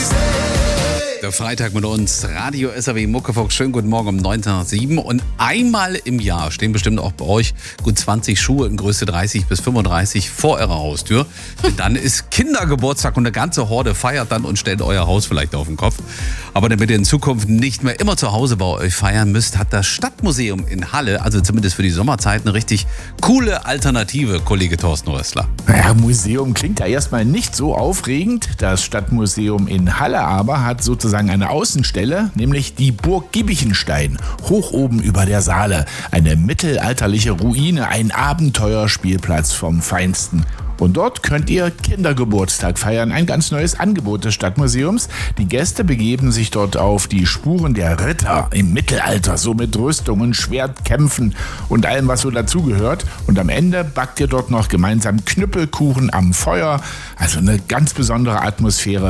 Der Freitag mit uns, Radio SAW Muckefuchs, schönen guten Morgen um 9:07 und einmal im Jahr stehen bestimmt auch bei euch gut 20 Schuhe in Größe 30 bis 35 vor eurer Haustür. Denn dann ist Kindergeburtstag und eine ganze Horde feiert dann und stellt euer Haus vielleicht auf den Kopf. Aber damit ihr in Zukunft nicht mehr immer zu Hause bei euch feiern müsst, hat das Stadtmuseum in Halle, also zumindest für die Sommerzeit, eine richtig coole Alternative, Kollege Thorsten Rössler. Naja, Museum klingt ja erstmal nicht so aufregend. Das Stadtmuseum in Halle aber hat sozusagen eine Außenstelle, nämlich die Burg Giebichenstein, hoch oben über der Saale. Eine mittelalterliche Ruine, ein Abenteuerspielplatz vom Feinsten. Und dort könnt ihr Kindergeburtstag feiern, ein ganz neues Angebot des Stadtmuseums. Die Gäste begeben sich dort auf die Spuren der Ritter im Mittelalter, so mit Rüstungen, Schwertkämpfen und allem, was so dazugehört. Und am Ende backt ihr dort noch gemeinsam Knüppelkuchen am Feuer, also eine ganz besondere Atmosphäre.